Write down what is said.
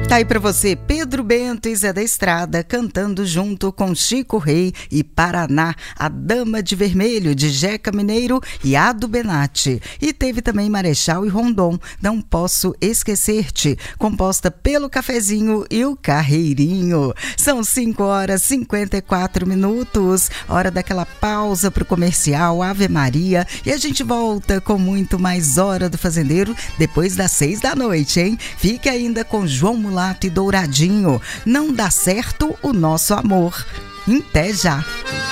Tá aí pra você, Pedro Bento e Zé da Estrada cantando junto com Chico Rei e Paraná, a Dama de Vermelho de Jeca Mineiro e Ado Benatti. E teve também Marechal e Rondon, Não Posso Esquecer-te, composta pelo Cafezinho e o Carreirinho. São 5h54, hora daquela pausa pro comercial, Ave Maria, e a gente volta com muito mais Hora do Fazendeiro depois das 6 da noite, hein? Fique ainda com João Mulato e Douradinho. Não dá certo o nosso amor. Até já!